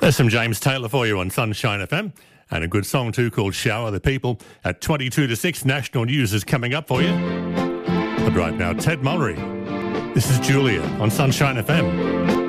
There's some James Taylor for you on Sunshine FM, and a good song too called Shower the People. At 22 to 6, national news is coming up for you. But right now, Ted Mulry. This is Julia on Sunshine FM.